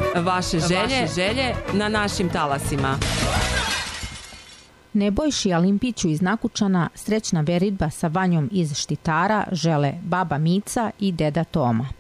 Vaše želje na našim talasima. Nebojši Alimpiću iz Nakučana srećna veridba sa Vanjom iz Štitara žele baba Mica i deda Toma.